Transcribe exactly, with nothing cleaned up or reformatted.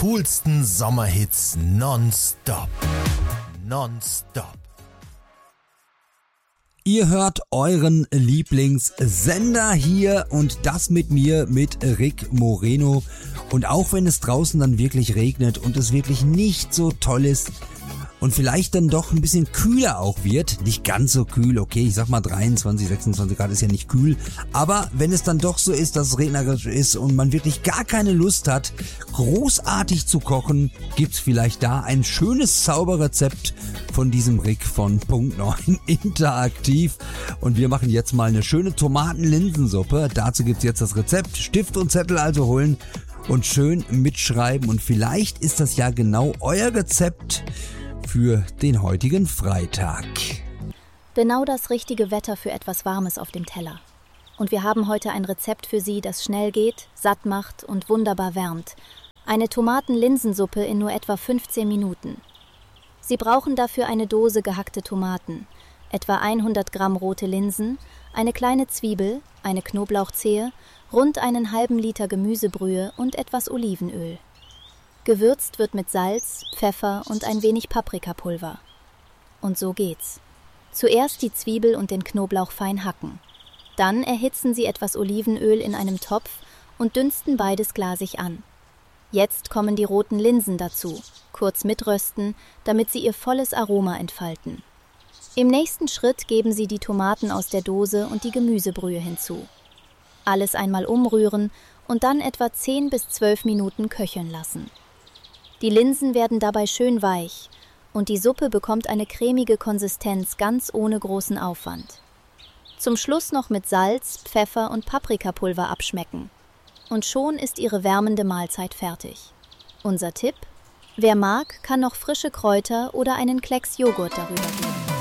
coolsten Sommerhits nonstop. Nonstop. Ihr hört euren Lieblingssender hier und das mit mir, mit Rick Moreno. Und auch wenn es draußen dann wirklich regnet und es wirklich nicht so toll ist und vielleicht dann doch ein bisschen kühler auch wird, nicht ganz so kühl, okay, ich sag mal dreiundzwanzig, sechsundzwanzig Grad ist ja nicht kühl, aber wenn es dann doch so ist, dass es regnerisch ist und man wirklich gar keine Lust hat, großartig zu kochen, gibt's vielleicht da ein schönes Zauberrezept von diesem Rick von Punkt neun Interaktiv. Und wir machen jetzt mal eine schöne Tomaten-Linsensuppe. Dazu gibt's jetzt das Rezept. Stift und Zettel also holen und schön mitschreiben. Und vielleicht ist das ja genau euer Rezept für den heutigen Freitag. Genau das richtige Wetter für etwas Warmes auf dem Teller. Und wir haben heute ein Rezept für Sie, das schnell geht, satt macht und wunderbar wärmt. Eine Tomaten-Linsensuppe in nur etwa fünfzehn Minuten. Sie brauchen dafür eine Dose gehackte Tomaten, etwa hundert Gramm rote Linsen, eine kleine Zwiebel, eine Knoblauchzehe, rund einen halben Liter Gemüsebrühe und etwas Olivenöl. Gewürzt wird mit Salz, Pfeffer und ein wenig Paprikapulver. Und so geht's. Zuerst die Zwiebel und den Knoblauch fein hacken. Dann erhitzen Sie etwas Olivenöl in einem Topf und dünsten beides glasig an. Jetzt kommen die roten Linsen dazu, kurz mitrösten, damit sie ihr volles Aroma entfalten. Im nächsten Schritt geben Sie die Tomaten aus der Dose und die Gemüsebrühe hinzu. Alles einmal umrühren und dann etwa zehn bis zwölf Minuten köcheln lassen. Die Linsen werden dabei schön weich und die Suppe bekommt eine cremige Konsistenz ganz ohne großen Aufwand. Zum Schluss noch mit Salz, Pfeffer und Paprikapulver abschmecken. Und schon ist Ihre wärmende Mahlzeit fertig. Unser Tipp: Wer mag, kann noch frische Kräuter oder einen Klecks Joghurt darüber geben.